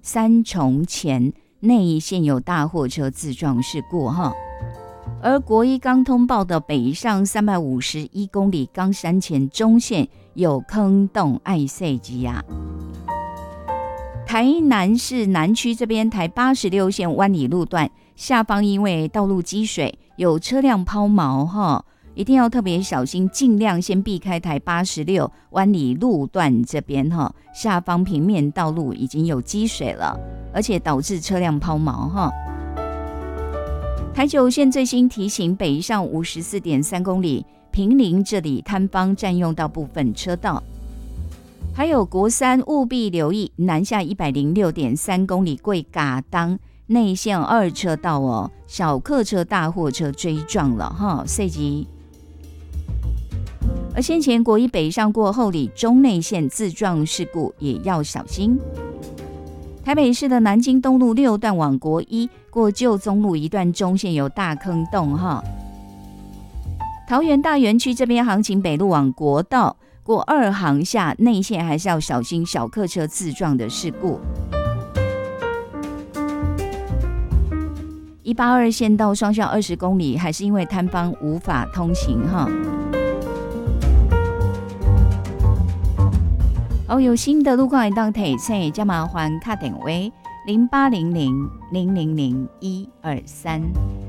三重前内线有大货车自撞事故哈。而国一刚通报的北上351公里冈山前中线有坑洞爱塞机啊。台南市南区这边台86线湾里路段下方因为道路积水有车辆抛锚哈，一定要特别小心，尽量先避开台86湾里路段这边哈，下方平面道路已经有积水了，而且导致车辆抛锚哈。台九线最新提醒，北上54.3公里，坪林这里摊方占用到部分车道。还有国三务必留意，南下106.3公里贵嘎当内线2车道哦，小客车大货车追撞了哈，塞急。而先前国一北上过后里中内线自撞事故也要小心。台北市的南京东路6段往国一过旧宗路一段中线有大坑洞哈。桃园大园区这边行情北路往国道过2航下内线还是要小心小客车自撞的事故。182县道双向20公里还是因为摊方无法通行哈。有新的路况会当提醒，再麻烦打电话0800000123。